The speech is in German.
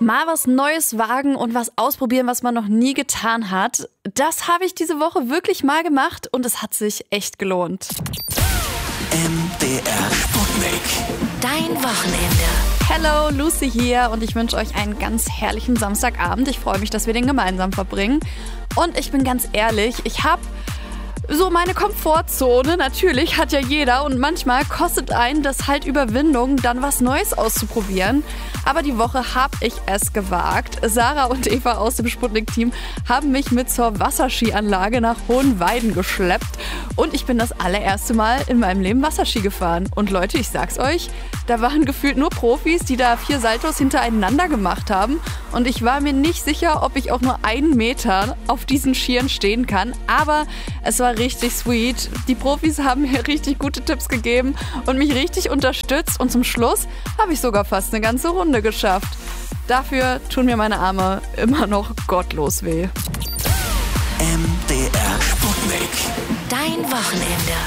Mal was Neues wagen und was ausprobieren, was man noch nie getan hat. Das habe ich diese Woche wirklich mal gemacht und es hat sich echt gelohnt. MDR Sputnik. Dein Wochenende. Hello, Lucy hier und ich wünsche euch einen ganz herrlichen Samstagabend. Ich freue mich, dass wir den gemeinsam verbringen. Und ich bin ganz ehrlich, ich habe so meine Komfortzone, natürlich, hat ja jeder und manchmal kostet einen das halt Überwindung, dann was Neues auszuprobieren. Aber die Woche habe ich es gewagt. Sarah und Eva aus dem Sputnik-Team haben mich mit zur Wasserskianlage nach Hohenweiden geschleppt und ich bin das allererste Mal in meinem Leben Wasserski gefahren. Und Leute, ich sag's euch, da waren gefühlt nur Profis, die da 4 Saltos hintereinander gemacht haben und ich war mir nicht sicher, ob ich auch nur 1 Meter auf diesen Skiern stehen kann, aber es war richtig sweet. Die Profis haben mir richtig gute Tipps gegeben und mich richtig unterstützt und zum Schluss habe ich sogar fast eine ganze Runde geschafft. Dafür tun mir meine Arme immer noch gottlos weh. MDR Sputnik. Dein Wochenende.